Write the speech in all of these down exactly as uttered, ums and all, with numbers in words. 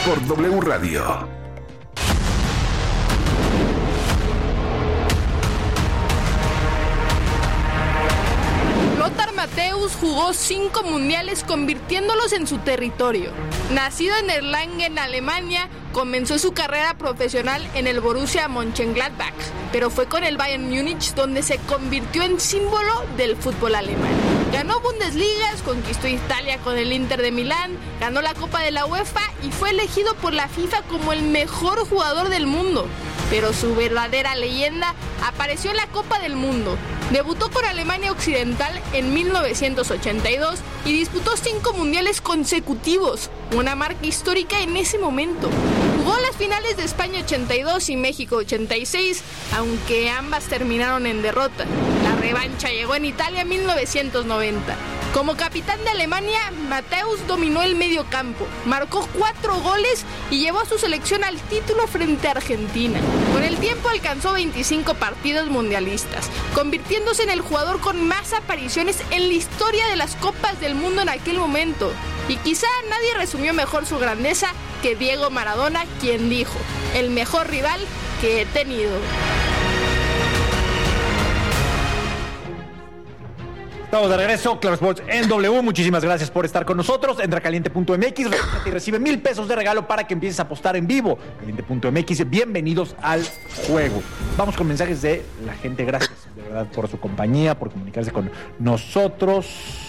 por W Radio. Lothar Matthäus jugó cinco mundiales convirtiéndolos en su territorio. Nacido en Erlangen, Alemania, comenzó su carrera profesional en el Borussia Mönchengladbach, pero fue con el Bayern Múnich donde se convirtió en símbolo del fútbol alemán. Ganó Bundesligas, conquistó Italia con el Inter de Milán, ganó la Copa de la UEFA y fue elegido por la FIFA como el mejor jugador del mundo. Pero su verdadera leyenda apareció en la Copa del Mundo. Debutó con Alemania Occidental en mil novecientos ochenta y dos y disputó cinco mundiales consecutivos, una marca histórica en ese momento. Jugó las finales de España ochenta y dos y México ochenta y seis, aunque ambas terminaron en derrota. La revancha llegó en Italia en mil novecientos noventa. Como capitán de Alemania, Matthäus dominó el medio campo, marcó cuatro goles y llevó a su selección al título frente a Argentina. Con el tiempo alcanzó veinticinco partidos mundialistas, convirtiéndose en el jugador con más apariciones en la historia de las Copas del Mundo en aquel momento. Y quizá nadie resumió mejor su grandeza que Diego Maradona, quien dijo: el mejor rival que he tenido. Estamos de regreso, Claro Sports en W. Muchísimas gracias por estar con nosotros. Entra a caliente punto m x y recibe mil pesos de regalo para que empieces a apostar en vivo. caliente punto m x, bienvenidos al juego. Vamos con mensajes de la gente. Gracias, de verdad, por su compañía, por comunicarse con nosotros.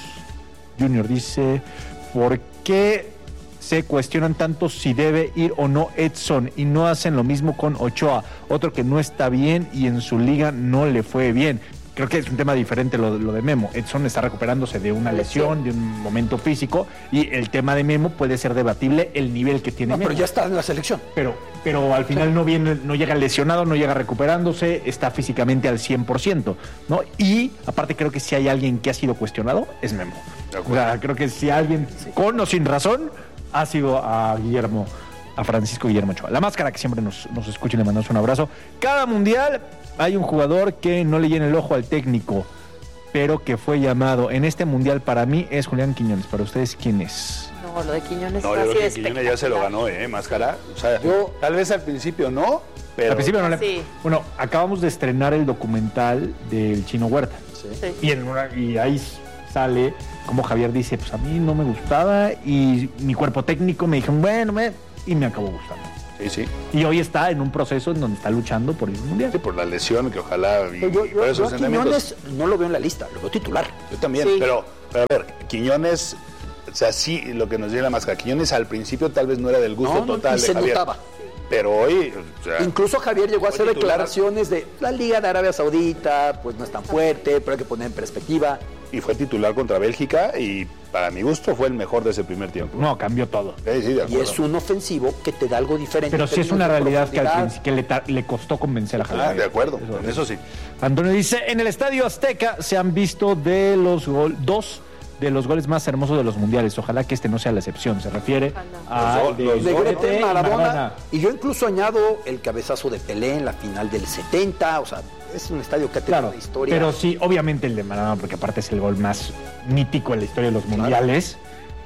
Junior dice: ¿por qué se cuestionan tanto si debe ir o no Edson y no hacen lo mismo con Ochoa? Otro que no está bien y en su liga no le fue bien. Creo que es un tema diferente lo, lo de Memo. Edson está recuperándose de una lesión, de un momento físico, y el tema de Memo puede ser debatible el nivel que tiene no, Memo. Pero ya está en la selección. Pero, pero al final sí. no viene, no llega lesionado, no llega recuperándose, está físicamente al cien por ciento, ¿no? Y aparte creo que si hay alguien que ha sido cuestionado, es Memo. O sea, creo que si alguien, sí. con o sin razón, ha sido a Guillermo, a Francisco Guillermo Ochoa. La Máscara, que siempre nos, nos escucha y le mandamos un abrazo. Cada mundial hay un jugador que no le llena el ojo al técnico, pero que fue llamado. En este mundial para mí es Julián Quiñones. ¿Para ustedes quién es? No, lo de Quiñones no, está yo así creo de que Quiñones ya se lo ganó, ¿eh? Máscara. O sea, yo, tal vez al principio no, pero... Al principio no le... Sí. Bueno, acabamos de estrenar el documental del Chino Huerta. Sí. Sí. Y, en una, y ahí sale como Javier dice, pues a mí no me gustaba y mi cuerpo técnico me dijo, bueno, me... y me acabó gustando. Sí, sí. Y hoy está en un proceso en donde está luchando por ir al mundial. Sí, por la lesión, que ojalá... Y, yo yo, y por esos yo a Quiñones no lo veo en la lista, lo veo titular. Yo también, sí. pero, pero a ver, Quiñones, o sea, sí, lo que nos dio la Máscara, Quiñones al principio tal vez no era del gusto no, total y de se Javier. notaba. Pero hoy... O sea, incluso Javier llegó a hacer titular. declaraciones de la Liga de Arabia Saudita, pues no es tan fuerte, pero hay que poner en perspectiva. Y fue titular contra Bélgica y para mi gusto fue el mejor de ese primer tiempo. No, cambió todo. Sí, sí, de acuerdo. Y es un ofensivo que te da algo diferente. Pero sí es una realidad que, al principio que le, ta- le costó convencer a Javier. Ah, de acuerdo, eso, en eso sí. Antonio dice, en el Estadio Azteca se han visto de los gol, dos de los goles más hermosos de los mundiales. Ojalá que este no sea la excepción. Se refiere a Los de, dos, de los Grete, y Maradona, Maradona. y yo incluso añado el cabezazo de Pelé en la final del setenta, o sea, es un estadio que ha tenido Claro, una historia. pero sí, obviamente el de Maradona, porque aparte es el gol más mítico en la historia de los mundiales.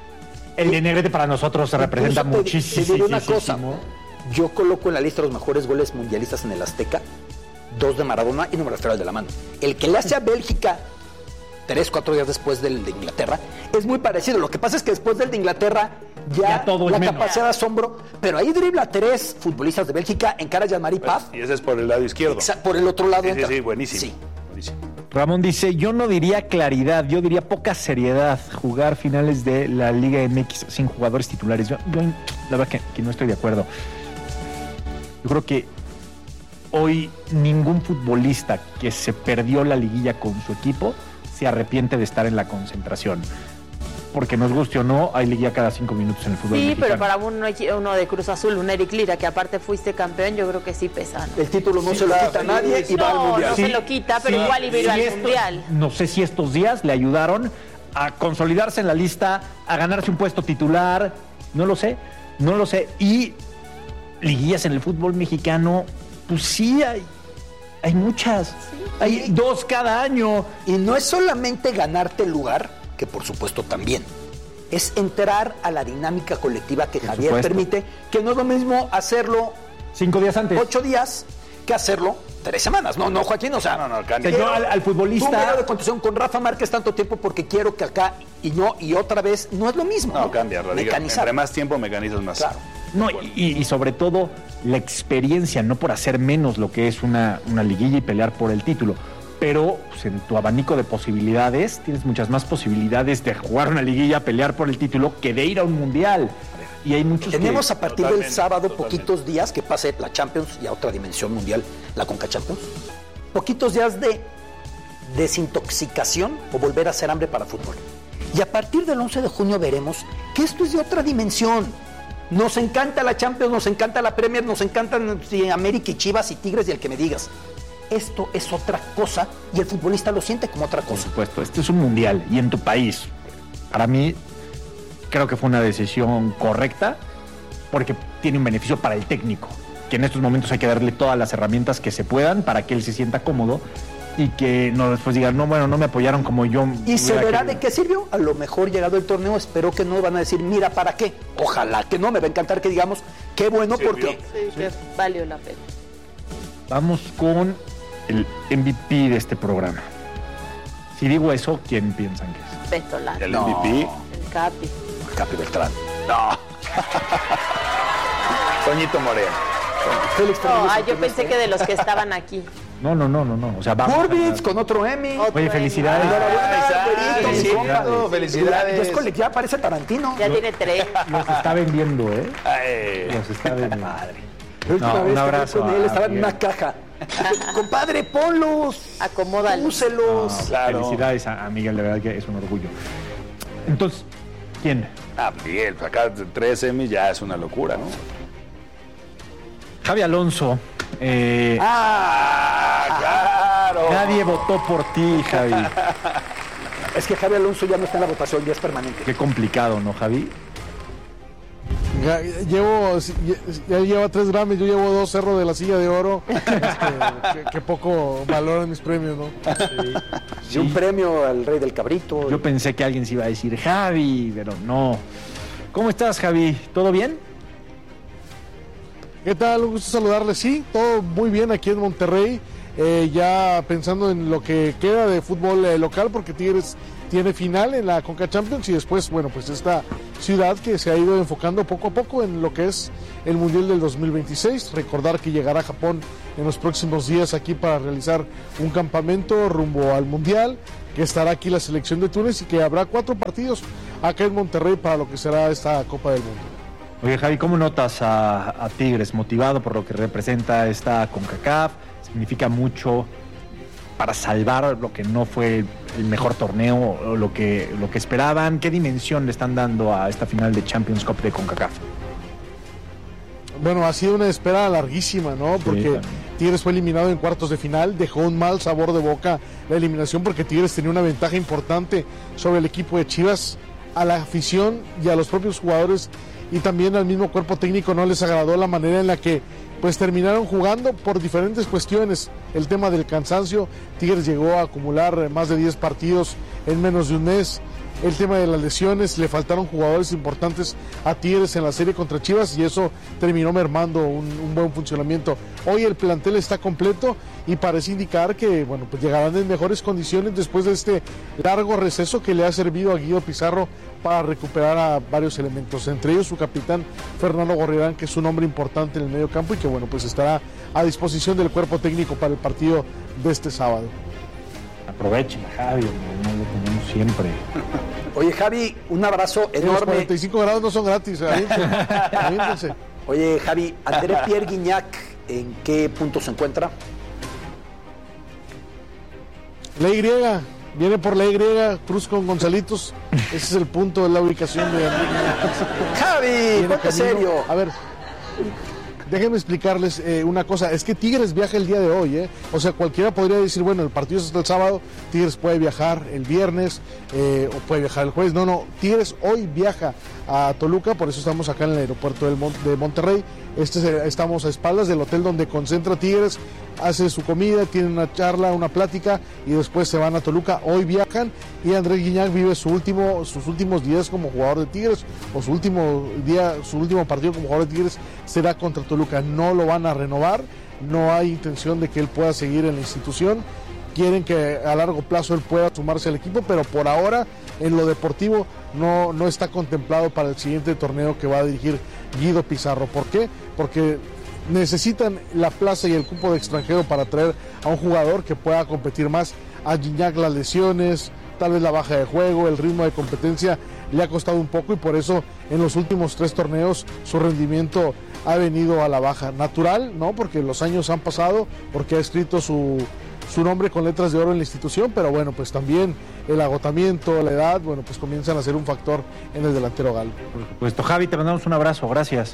El de Negrete para nosotros se representa Incluso te- muchísimo. Te diré una cosa, yo coloco en la lista los mejores goles mundialistas en el Azteca, dos de Maradona y no me refiero al de la mano. El que le hace a Bélgica tres, cuatro días después del de Inglaterra, es muy parecido. Lo que pasa es que después del de Inglaterra ya, Ya todo es la menos. capacidad de asombro, pero ahí dribla a tres futbolistas de Bélgica, encara a Jean-Marie Paf, Y ese es por el lado izquierdo. exa- por el otro lado. Sí, sí, entra- sí, buenísimo. Sí. buenísimo. Ramón dice, yo no diría claridad, yo diría poca seriedad, jugar finales de la Liga M X sin jugadores titulares. Yo, yo la verdad que, que no estoy de acuerdo. Yo creo que hoy ningún futbolista que se perdió la liguilla con su equipo se arrepiente de estar en la concentración. Porque nos guste o no, hay liguilla cada cinco minutos en el fútbol Sí, mexicano. pero para uno, uno de Cruz Azul, un Eric Lira, que aparte fuiste campeón, yo creo que sí pesa, ¿no? El título no Sí, se lo la- quita a nadie y va al No, mundial. no se lo quita, pero igual iba a ir al esto- mundial. No sé si estos días le ayudaron a consolidarse en la lista, a ganarse un puesto titular, no lo sé, no lo sé. Y liguillas en el fútbol mexicano, pues sí hay, hay muchas. Hay dos cada año. Y no es solamente ganarte el lugar, que por supuesto también, es entrar a la dinámica colectiva que Por Javier supuesto. permite, que no es lo mismo hacerlo Cinco días antes. ocho días que hacerlo tres semanas. No, no, Joaquín, o sea, No, no, no, O sea, cambia. yo al, al futbolista... un video de contención con Rafa Márquez tanto tiempo porque quiero que acá y no, y otra vez, no es lo mismo. No, cambia, radical. Mecanizar. Entre más tiempo, mecanizas más. Claro. No, y, y sobre todo la experiencia, no por hacer menos lo que es una, una liguilla y pelear por el título, pero pues, en tu abanico de posibilidades tienes muchas más posibilidades de jugar una liguilla, pelear por el título, que de ir a un mundial. Y hay muchos Tenemos que... a partir Totalmente, del sábado totalmente. poquitos días que pase la Champions y a otra dimensión mundial, la Conca Champions. Poquitos días de desintoxicación o volver a hacer hambre para fútbol. Y a partir del once de junio veremos que esto es de otra dimensión. Nos encanta la Champions, nos encanta la Premier, nos encantan sí, América y Chivas y Tigres y el que me digas. Esto es otra cosa y el futbolista lo siente como otra Por cosa. supuesto, este es un mundial y en tu país. Para mí, creo que fue una decisión correcta porque tiene un beneficio para el técnico, que en estos momentos hay que darle todas las herramientas que se puedan para que él se sienta cómodo y que no después diga, no, bueno, no me apoyaron como yo. Y se hubiera verá querido". de qué sirvió. A lo mejor llegado el torneo, espero que no van a decir, mira, ¿para qué? Ojalá que no, me va a encantar que digamos, qué bueno Sirvió. porque... Sí, que valió la pena. Vamos con el M V P de este programa. Si digo eso, ¿quién piensan que es? Pestolán. El No. M V P. El Capi. Capi Beltrán. No. Toñito Moreno. Félix No, Fernández ah, yo Santos pensé Mestre. que de los que estaban aquí. No, no, no, no, no. O sea, vamos. Burbitz con otro Emmy. Otro Oye, Emmy. felicidades. Enhorabuena, güerito, mi compa. Felicidades. Felicidades. Ya es colegial, parece Tarantino. Ya tiene tres. Los está vendiendo, ¿eh? Ay. Los está vendiendo. Madre. La última No, vez un que hablé abrazo con él a estaba en Miguel. una caja. Compadre, ponlos. Acomódalos. Úselos. No, Claro. Felicidades a, a Miguel, de verdad que es un orgullo. Entonces, ¿quién? Ah, Miguel, acá tres Emmys ya es una locura, ¿no? Javi Alonso. eh, Ah, claro. Nadie votó por ti, Javi. Es que Javi Alonso ya no está en la votación, ya es permanente. Qué complicado, ¿no, Javi? Ya, llevo, ya lleva tres Grammys, yo llevo dos Cerro de la Silla de Oro. Este, que, que poco valoran mis premios, ¿no? Y un premio al Rey del Cabrito. Yo pensé que alguien se iba a decir Javi, pero no. ¿Cómo estás, Javi? ¿Todo bien? ¿Qué tal? Un gusto saludarles. Sí, todo muy bien aquí en Monterrey. Eh, ya pensando en lo que queda de fútbol eh, local, porque Tigres tiene final en la Conca Champions y después, bueno, pues esta ciudad que se ha ido enfocando poco a poco en lo que es el Mundial del dos mil veintiséis. Recordar que llegará a Japón en los próximos días aquí para realizar un campamento rumbo al Mundial, que estará aquí la selección de Túnez y que habrá cuatro partidos acá en Monterrey para lo que será esta Copa del Mundo. Oye, Javi, ¿cómo notas a, a Tigres motivado por lo que representa esta CONCACAF? Significa mucho para salvar lo que no fue el mejor torneo o lo que, lo que esperaban. ¿Qué dimensión le están dando a esta final de Champions Cup de CONCACAF? Bueno, ha sido una espera larguísima, ¿no? Porque también. Tigres fue eliminado en cuartos de final, dejó un mal sabor de boca la eliminación porque Tigres tenía una ventaja importante sobre el equipo de Chivas. A la afición y a los propios jugadores y también al mismo cuerpo técnico no les agradó la manera en la que pues terminaron jugando por diferentes cuestiones. El tema del cansancio, Tigres llegó a acumular más de diez partidos en menos de un mes. El tema de las lesiones, le faltaron jugadores importantes a Tigres en la serie contra Chivas y eso terminó mermando un, un buen funcionamiento. Hoy el plantel está completo y parece indicar que bueno, pues llegarán en mejores condiciones después de este largo receso que le ha servido a Guido Pizarro para recuperar a varios elementos, entre ellos su capitán Fernando Gorriarán, que es un hombre importante en el medio campo y que bueno, pues estará a disposición del cuerpo técnico para el partido de este sábado. Aprovechen, Javi, no, no lo tenemos siempre. Oye, Javi, un abrazo Los enorme. cuarenta y cinco grados no son gratis, aviéntense, aviéntense. Oye, Javi, André Pierre Guignac, ¿en qué punto se encuentra? La Y, viene por la Y, cruz con Gonzalitos, ese es el punto de la ubicación de André Guignac. Javi, Viene ponte camino. serio. A ver, déjenme explicarles eh, una cosa, es que Tigres viaja el día de hoy, ¿eh? O sea, cualquiera podría decir, bueno, el partido es hasta el sábado, Tigres puede viajar el viernes eh, o puede viajar el jueves. No, no, Tigres hoy viaja a Toluca, por eso estamos acá en el aeropuerto del Mon- de Monterrey. Este, estamos a espaldas del hotel donde concentra Tigres, hace su comida, tiene una charla, una plática y después se van a Toluca. Hoy viajan y Andrés Guiñac vive su último, sus últimos días como jugador de Tigres, o su último día, su último partido como jugador de Tigres será contra Toluca. No lo van a renovar, no hay intención de que él pueda seguir en la institución. Quieren que a largo plazo él pueda sumarse al equipo, pero por ahora en lo deportivo no, no está contemplado para el siguiente torneo que va a dirigir Guido Pizarro. ¿Por qué? Porque necesitan la plaza y el cupo de extranjero para traer a un jugador que pueda competir más. A Gignac las lesiones, tal vez la baja de juego, el ritmo de competencia le ha costado un poco y por eso en los últimos tres torneos su rendimiento ha venido a la baja. Natural, ¿no? Porque los años han pasado, porque ha escrito su... su nombre con letras de oro en la institución, pero bueno, pues también el agotamiento, la edad, bueno, pues comienzan a ser un factor en el delantero galo. Por supuesto, Javi, te mandamos un abrazo, gracias.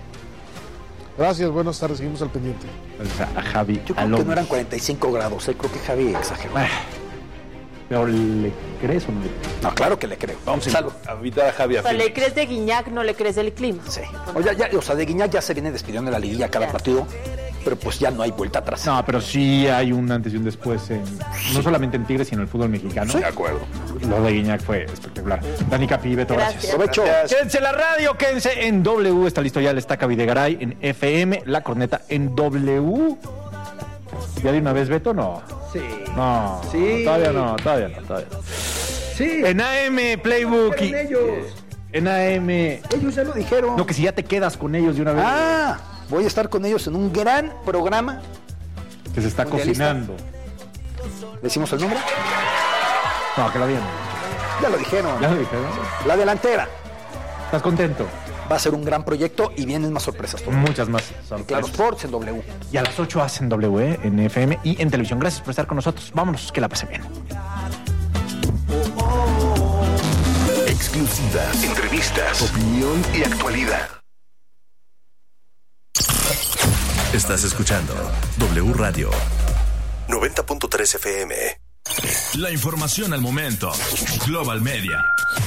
Gracias, buenas tardes, seguimos al pendiente. Gracias a Javi. Yo creo Alonso. que no eran cuarenta y cinco grados, ¿eh? Creo que Javi exageró. Ah, ¿Pero le crees o no le crees? No, claro que le creo. Vamos Salud. a invitar a Javi a O sea, Phoenix. le crees de Guiñac, no le crees del clima. Sí. O, ya, ya, o sea, de Guiñac ya se viene despidiendo de la liguilla cada Ya. partido, pero pues ya no hay vuelta atrás. No, pero sí hay un antes y un después, en, no solamente en Tigres, sino en el fútbol mexicano. De acuerdo. Lo de Guiñac fue espectacular. Dani Capi, Beto, gracias. Gracias. Aprovecho. Gracias. Quédense en la radio, quédense en W. Está listo ya el Estaca Videgaray en F M, la corneta en W. ¿Ya de una vez, Beto? No. Sí. No. Sí. Todavía no, todavía no, todavía no. Sí. En A M, Playbook. y- ellos. En A M. Ellos ya lo dijeron. No, que si ya te quedas con ellos de una vez. Ah, voy a estar con ellos en un gran programa. Que se está mundialista. cocinando. ¿Decimos el nombre? No, que lo viene. Ya lo dijeron. Ya lo dije, ¿no? La delantera. ¿Estás contento? Va a ser un gran proyecto y vienen más sorpresas todavía. Muchas más En sorpresas. Claro Sports, en W. Y a las ocho hacen W, ¿eh? En F M y en televisión. Gracias por estar con nosotros. Vámonos, que la pasen bien. Exclusivas, entrevistas, opinión y actualidad. Estás escuchando W Radio noventa punto tres F M. La información al momento. Global Media.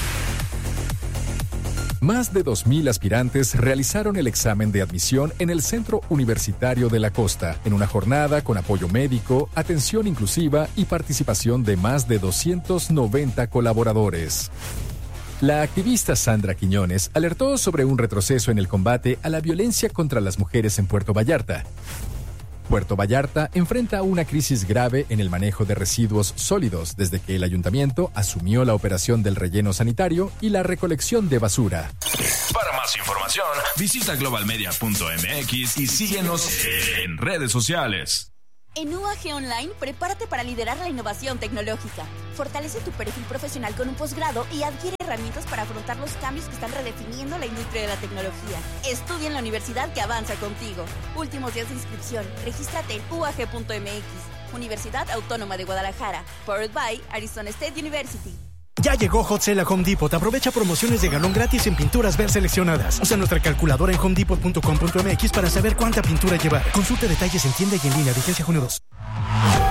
Más de dos mil aspirantes realizaron el examen de admisión en el Centro Universitario de la Costa, en una jornada con apoyo médico, atención inclusiva y participación de más de doscientos noventa colaboradores. La activista Sandra Quiñones alertó sobre un retroceso en el combate a la violencia contra las mujeres en Puerto Vallarta. Puerto Vallarta enfrenta una crisis grave en el manejo de residuos sólidos desde que el ayuntamiento asumió la operación del relleno sanitario y la recolección de basura. Para más información, visita global media punto m x y síguenos en redes sociales. En U A G Online, prepárate para liderar la innovación tecnológica. Fortalece tu perfil profesional con un posgrado y adquiere herramientas para afrontar los cambios que están redefiniendo la industria de la tecnología. Estudia en la universidad que avanza contigo. Últimos días de inscripción. Regístrate en u a g punto m x. Universidad Autónoma de Guadalajara. Powered by Arizona State University. Ya llegó Hot Sale a Home Depot. Aprovecha promociones de galón gratis en pinturas ver seleccionadas. Usa nuestra calculadora en home depot punto com punto m x para saber cuánta pintura llevar. Consulta detalles en tienda y en línea. Vigencia junio dos.